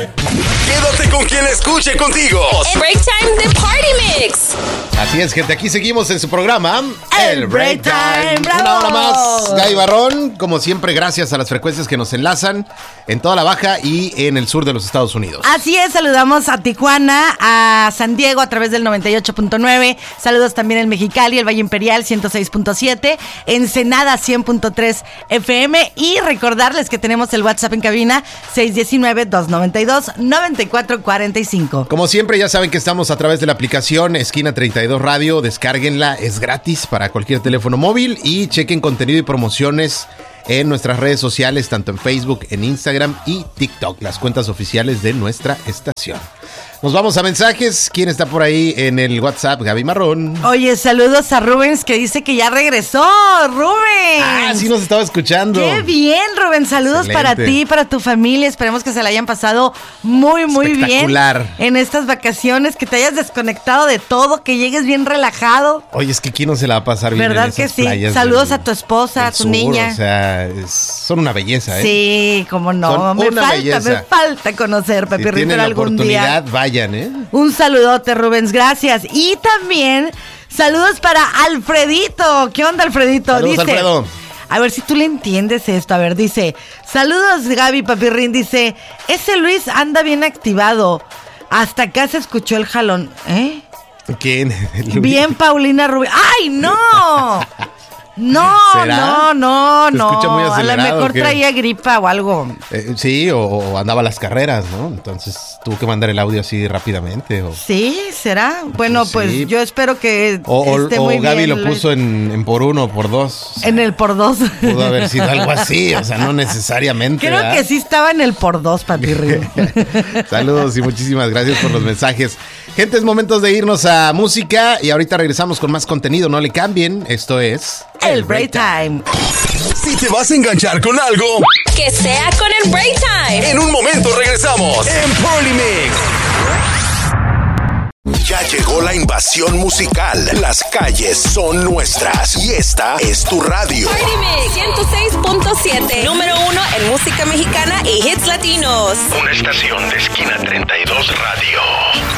Quédate con quien escuche contigo. El Break Time de Party Mix. Así es, gente, aquí seguimos en su programa El Break Time. ¡Bravo! Una hora más, Gaby Barrón. Como siempre, gracias a las frecuencias que nos enlazan en toda la Baja y en el sur de los Estados Unidos. Así es, saludamos a Tijuana, a San Diego a través del 98.9. Saludos también en Mexicali, el Valle Imperial 106.7, Ensenada 100.3 FM. Y recordarles que tenemos el WhatsApp en cabina 619-292-9445. Como siempre, ya saben que estamos a través de la aplicación Esquina 32 Radio. Descárguenla, es gratis para cualquier teléfono móvil y chequen contenido y promociones en nuestras redes sociales, tanto en Facebook, en Instagram y TikTok, las cuentas oficiales de nuestra estación. Nos vamos a mensajes. ¿Quién está por ahí en el WhatsApp? Gaby Marrón. Oye, saludos a Rubens, que dice que ya regresó. ¡Rubens! Ah, sí nos estaba escuchando. ¡Qué bien, Rubens! Saludos para ti, para tu familia. Esperemos que se la hayan pasado muy, muy bien en estas vacaciones, que te hayas desconectado de todo, que llegues bien relajado. Oye, es que ¿quién no se la va a pasar bien? ¿Verdad en esas que sí? playas Saludos a tu esposa, a tu sur, niña. O sea, son una belleza, ¿eh? Sí, cómo no. Son Me una belleza. falta conocer, Pepe Si Ritter, tienen la algún oportunidad, día. vayan, ¿eh? Un saludote, Rubens, gracias. Y también saludos para Alfredito. ¿Qué onda, Alfredito? Saludos, dice, Alfredo. A ver si tú le entiendes esto. A ver, dice, saludos, Gaby Papirrín. Dice, ese Luis anda bien activado. Hasta acá se escuchó el jalón. ¿Eh? ¿Quién? Luis. Bien, Paulina Rubio. ¡Ay, no! No, ¿Será? no. Se escucha muy A lo acelerado, mejor ¿qué? traía gripa o algo. Sí, o andaba a las carreras, ¿no? Entonces tuvo que mandar el audio así rápidamente. Sí, ¿será? Bueno, Sí. pues yo espero que O esté muy Gaby bien. lo puso en por uno o por dos. En el por dos. Pudo haber sido algo así, o sea, no necesariamente. Creo ¿verdad? que sí estaba en el por dos, Papirri. Saludos y muchísimas gracias por los mensajes. Gente, es momento de irnos a música y ahorita regresamos con más contenido. No le cambien, esto es El Break Time. Si te vas a enganchar con algo, Que sea con el Break Time. en un momento regresamos en Party Mix. Ya llegó la invasión musical. Las calles son nuestras y esta es tu radio. Party Mix 106.7. Número 1 en música mexicana y hits latinos. Una estación de Esquina 32 Radio.